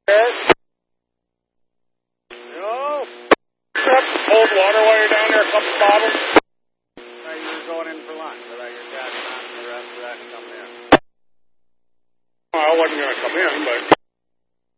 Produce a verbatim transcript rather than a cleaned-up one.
No. Cold water while you're down there, a couple bottles. Now you were going in for lunch. I thought you were passing on the rest of that and coming in. Well, I wasn't going to come in, but...